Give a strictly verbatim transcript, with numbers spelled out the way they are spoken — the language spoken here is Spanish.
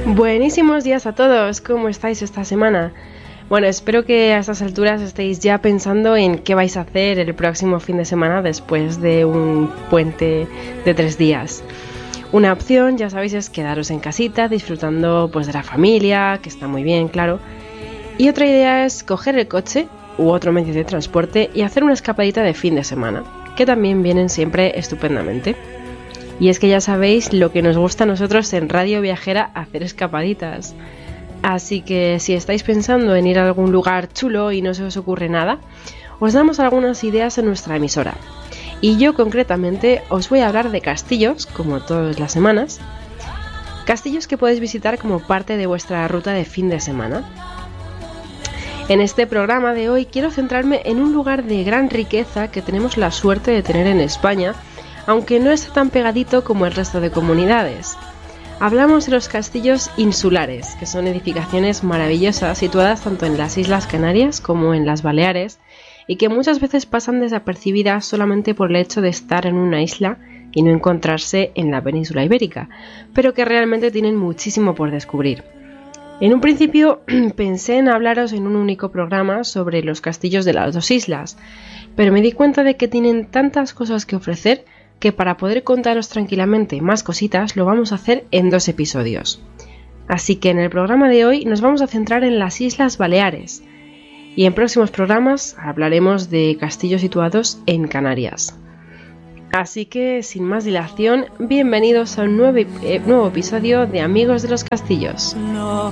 Buenísimos días a todos, ¿cómo estáis esta semana? Bueno, espero que a estas alturas estéis ya pensando en qué vais a hacer el próximo fin de semana después de un puente de tres días. Una opción, ya sabéis, es quedaros en casita disfrutando pues de la familia, que está muy bien, claro. Y otra idea es coger el coche u otro medio de transporte y hacer una escapadita de fin de semana, que también vienen siempre estupendamente. Y es que ya sabéis lo que nos gusta a nosotros en Radio Viajera, hacer escapaditas. Así que si estáis pensando en ir a algún lugar chulo y no se os ocurre nada, os damos algunas ideas en nuestra emisora. Y yo concretamente os voy a hablar de castillos, como todas las semanas. Castillos que podéis visitar como parte de vuestra ruta de fin de semana. En este programa de hoy quiero centrarme en un lugar de gran riqueza que tenemos la suerte de tener en España, aunque no está tan pegadito como el resto de comunidades. Hablamos de los castillos insulares, que son edificaciones maravillosas situadas tanto en las Islas Canarias como en las Baleares, y que muchas veces pasan desapercibidas solamente por el hecho de estar en una isla y no encontrarse en la península ibérica, pero que realmente tienen muchísimo por descubrir. En un principio pensé en hablaros en un único programa sobre los castillos de las dos islas, pero me di cuenta de que tienen tantas cosas que ofrecer que para poder contaros tranquilamente más cositas lo vamos a hacer en dos episodios. Así que en el programa de hoy nos vamos a centrar en las Islas Baleares y en próximos programas hablaremos de castillos situados en Canarias. Así que sin más dilación, bienvenidos a un nuevo, eh, nuevo episodio de Amigos de los Castillos. No